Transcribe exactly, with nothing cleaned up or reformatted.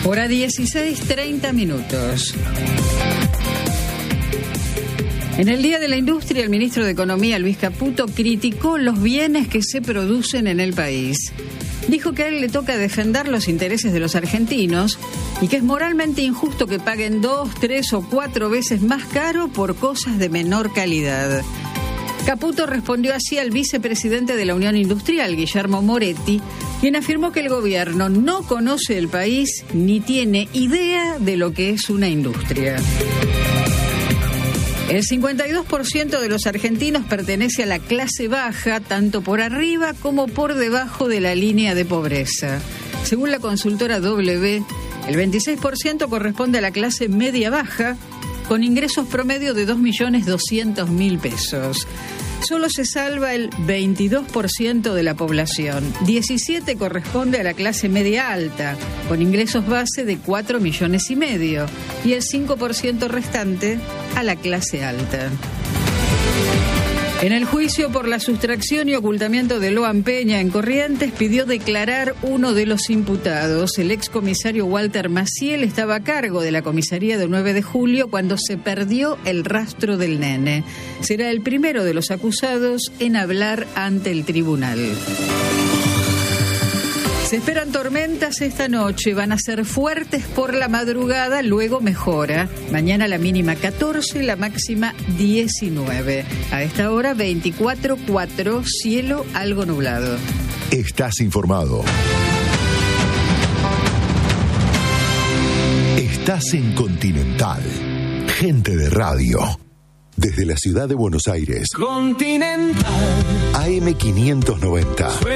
Hora dieciséis, treinta minutos. En el Día de la Industria, el ministro de Economía, Luis Caputo, criticó los bienes que se producen en el país. Dijo que a él le toca defender los intereses de los argentinos y que es moralmente injusto que paguen dos, tres o cuatro veces más caro por cosas de menor calidad. Caputo respondió así al vicepresidente de la Unión Industrial, Guillermo Moretti, quien afirmó que el gobierno no conoce el país ni tiene idea de lo que es una industria. El cincuenta y dos por ciento de los argentinos pertenece a la clase baja, tanto por arriba como por debajo de la línea de pobreza. Según la consultora W, el veintiséis por ciento corresponde a la clase media-baja, con ingresos promedio de dos millones doscientos mil pesos. Solo se salva el veintidós por ciento de la población. diecisiete por ciento corresponde a la clase media-alta, con ingresos base de cuatro millones y medio, y el cinco por ciento restante a la clase alta. En el juicio por la sustracción y ocultamiento de Loan Peña en Corrientes, pidió declarar uno de los imputados. El excomisario Walter Maciel estaba a cargo de la comisaría del nueve de julio cuando se perdió el rastro del nene. Será el primero de los acusados en hablar ante el tribunal. Se esperan tormentas esta noche, van a ser fuertes por la madrugada, luego mejora. Mañana la mínima catorce, la máxima diecinueve. A esta hora veinticuatro punto cuatro, cielo algo nublado. Estás informado. Estás en Continental. Gente de radio. Desde la ciudad de Buenos Aires. Continental. A M quinientos noventa.